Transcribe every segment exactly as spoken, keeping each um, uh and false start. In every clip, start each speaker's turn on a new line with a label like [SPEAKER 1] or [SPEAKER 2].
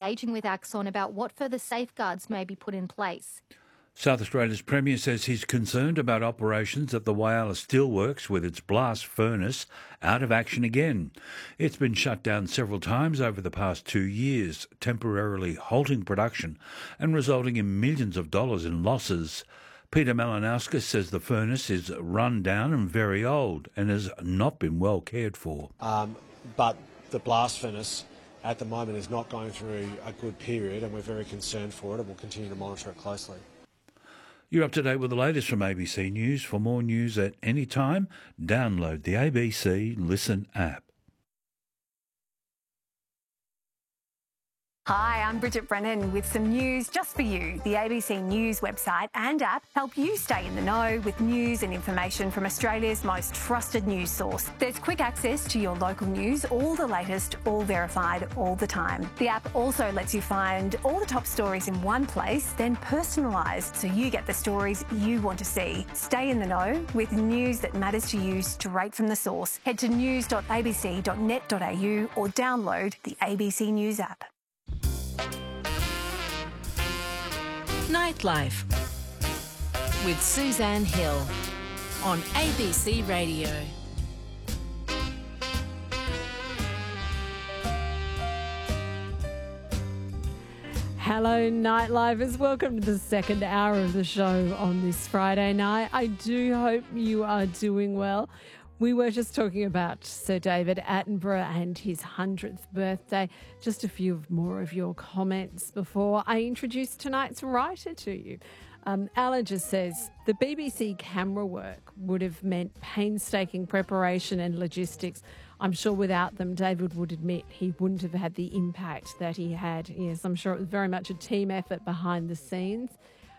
[SPEAKER 1] engaging with Axon about what further safeguards may be put in place.
[SPEAKER 2] South Australia's Premier says he's concerned about operations at the Whyalla Steelworks with its blast furnace out of action again. It's been shut down several times over the past two years, temporarily halting production and resulting in millions of dollars in losses. Peter Malinauskas says the furnace is run down and very old and has not been well cared for.
[SPEAKER 3] Um, but the blast furnace at the moment is not going through a good period, and we're very concerned for it, and we'll continue to monitor it closely.
[SPEAKER 2] You're up to date with the latest from A B C News. For more news at any time, download the A B C Listen app.
[SPEAKER 4] Hi, I'm Bridget Brennan with some news just for you. The A B C News website and app help you stay in the know with news and information from Australia's most trusted news source. There's quick access to your local news, all the latest, all verified, all the time. The app also lets you find all the top stories in one place, then personalised so you get the stories you want to see. Stay in the know with news that matters to you straight from the source. Head to news dot a b c dot net dot a u or download the A B C News app.
[SPEAKER 5] Nightlife with Suzanne Hill on A B C Radio.
[SPEAKER 6] Hello, Nightlifers. Welcome to the second hour of the show on this Friday night. I do hope you are doing well. We were just talking about Sir David Attenborough and his hundredth birthday. Just a few more of your comments before I introduce tonight's writer to you. Um, Alan just says, the B B C camera work would have meant painstaking preparation and logistics. I'm sure without them, David would admit he wouldn't have had the impact that he had. Yes, I'm sure it was very much a team effort behind the scenes.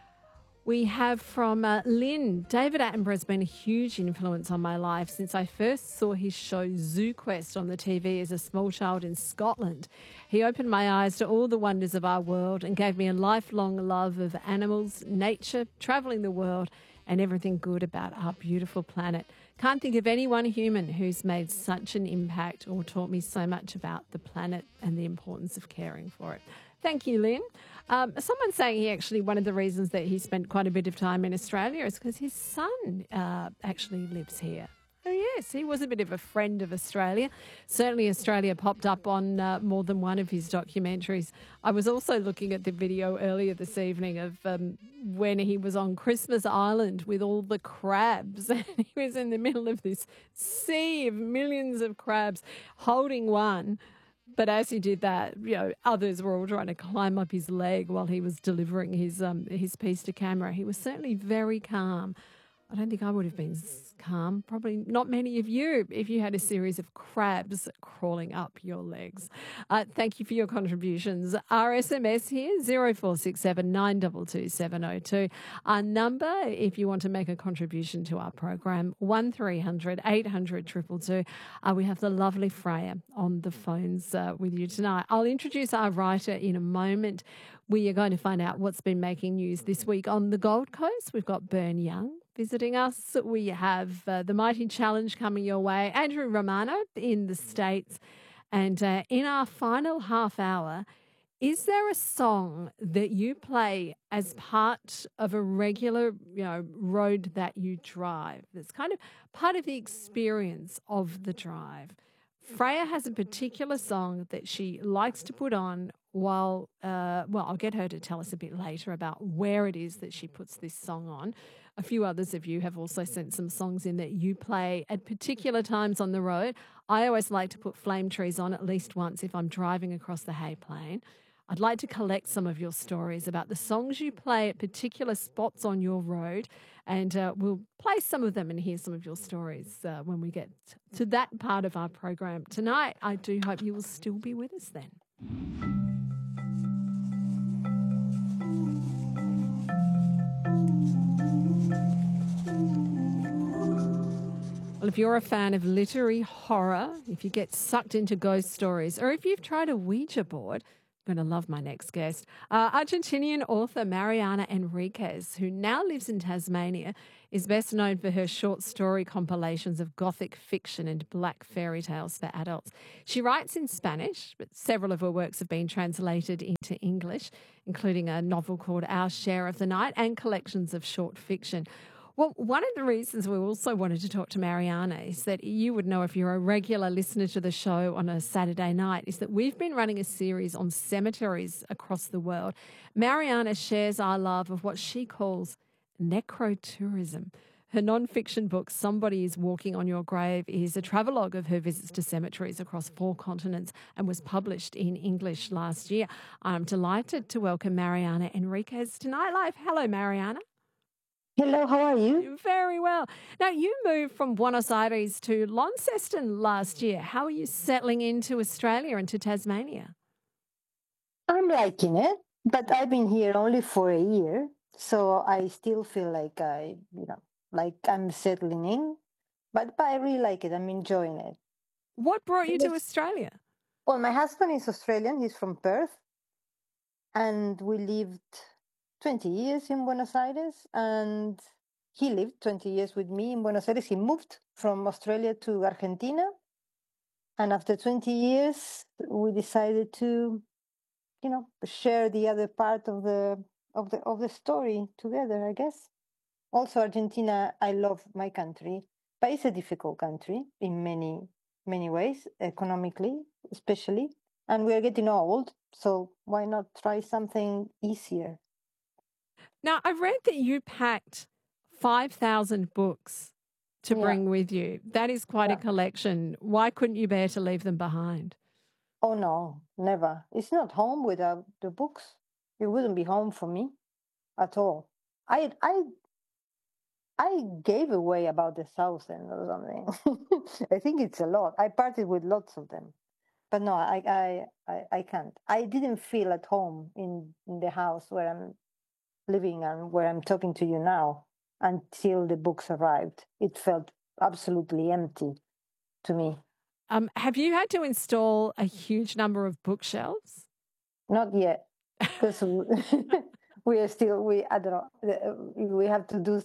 [SPEAKER 6] We have from uh, Lynn, David Attenborough has been a huge influence on my life since I first saw his show Zoo Quest on the T V as a small child in Scotland. He opened my eyes to all the wonders of our world and gave me a lifelong love of animals, nature, travelling the world and everything good about our beautiful planet. Can't think of anyone human who's made such an impact or taught me so much about the planet and the importance of caring for it. Thank you, Lynn. Um, someone's saying he actually, one of the reasons that he spent quite a bit of time in Australia is because his son uh, actually lives here. Oh, yes, he was a bit of a friend of Australia. Certainly Australia popped up on uh, more than one of his documentaries. I was also looking at the video earlier this evening of um, when he was on Christmas Island with all the crabs. And he was in the middle of this sea of millions of crabs holding one. But as he did that, you know, others were all trying to climb up his leg while he was delivering his um, his piece to camera. He was certainly very calm. I don't think I would have been calm. Probably not many of you if you had a series of crabs crawling up your legs. Uh, thank you for your contributions. Our S M S here, zero four six seven nine two two seven zero two. Our number, if you want to make a contribution to our program, one three hundred eight hundred two two two. Uh, we have the lovely Freya on the phones uh, with you tonight. I'll introduce our writer in a moment. We are going to find out what's been making news this week on the Gold Coast. We've got Bern Young visiting us. We have uh, the Mighty Challenge coming your way, Andrew Romano in the States. And uh, in our final half hour, is there a song that you play as part of a regular, you know, road that you drive? That's kind of part of the experience of the drive. Freya has a particular song that she likes to put on while, uh, well, I'll get her to tell us a bit later about where it is that she puts this song on. A few others of you have also sent some songs in that you play at particular times on the road. I always like to put Flame Trees on at least once if I'm driving across the Hay Plain. I'd like to collect some of your stories about the songs you play at particular spots on your road, and uh, we'll play some of them and hear some of your stories uh, when we get to that part of our program tonight. I do hope you will still be with us then. Well, if you're a fan of literary horror, if you get sucked into ghost stories, or if you've tried a Ouija board, I'm going to love my next guest. Uh, Argentinian author Mariana Enriquez, who now lives in Tasmania, is best known for her short story compilations of gothic fiction and black fairy tales for adults. She writes in Spanish, but several of her works have been translated into English, including a novel called Our Share of the Night and collections of short fiction. Well, one of the reasons we also wanted to talk to Mariana is that you would know if you're a regular listener to the show on a Saturday night, is that we've been running a series on cemeteries across the world. Mariana shares our love of what she calls necrotourism. Her non-fiction book, Somebody is Walking on Your Grave, is a travelogue of her visits to cemeteries across four continents and was published in English last year. I'm delighted to welcome Mariana Enriquez to Nightlife. Hello, Mariana.
[SPEAKER 7] Hello, how are you?
[SPEAKER 6] Very well. Now, you moved from Buenos Aires to Launceston last year. How are you settling into Australia and to Tasmania?
[SPEAKER 7] I'm liking it, but I've been here only for a year, so I still feel like I, you know, like I'm settling in, but, but I really like it. I'm enjoying it.
[SPEAKER 6] What brought you to Australia?
[SPEAKER 7] Well, my husband is Australian. He's from Perth, and we lived twenty years in Buenos Aires, and he lived twenty years with me in Buenos Aires. He moved from Australia to Argentina, and after twenty years, we decided to, you know, share the other part of the of the of the story together, I guess. Also, Argentina, I love my country, but it's a difficult country in many many ways, economically especially, and we are getting old, so why not try something easier?
[SPEAKER 6] Now, I read that you packed five thousand books to
[SPEAKER 7] Yeah.
[SPEAKER 6] bring with you. That is quite a
[SPEAKER 7] Yeah.
[SPEAKER 6] collection. Why couldn't you bear to leave them behind?
[SPEAKER 7] Oh no, never. It's not home without the books. It wouldn't be home for me at all. I I I gave away about a thousand or something. I think it's a lot. I parted with lots of them, but no, I I I, I can't. I didn't feel at home in, in the house where I'm living and where I'm talking to you now until the books arrived. It felt absolutely empty to me.
[SPEAKER 6] Um, have you had to install a huge number of bookshelves?
[SPEAKER 7] Not yet, because we are still we I don't know. We have to do